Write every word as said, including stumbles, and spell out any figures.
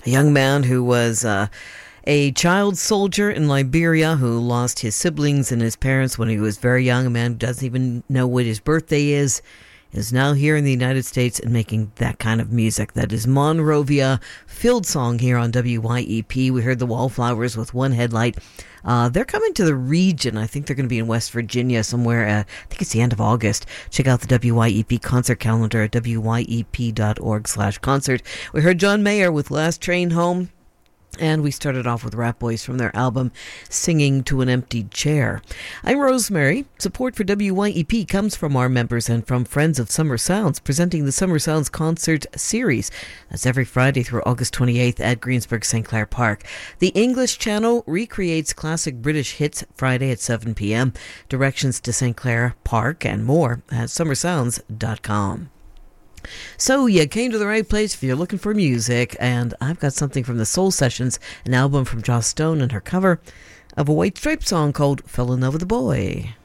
A young man who was uh, a child soldier in Liberia who lost his siblings and his parents when he was very young. A man who doesn't even know what his birthday is, is now here in the United States and making that kind of music. That is Monrovia Field Song here on W Y E P. We heard the Wallflowers with One Headlight. Uh, they're coming to the region. I think they're going to be in West Virginia somewhere. Uh, I think it's the end of August. Check out the W Y E P concert calendar at W Y E P dot org slash concert. We heard John Mayer with Last Train Home. And we started off with Rat Boys from their album Singing to an Empty Chair. I'm Rosemary. Support for W Y E P comes from our members and from Friends of Summer Sounds, presenting the Summer Sounds Concert Series. That's every Friday through August twenty-eighth at Greensburg Saint Clair Park. The English channel recreates classic British hits Friday at seven p.m. Directions to Saint Clair Park and more at summer sounds dot com. So you came to the right place if you're looking for music, and I've got something from the Soul Sessions, an album from Joss Stone and her cover of a White Stripes song called Fell in Love with a Boy.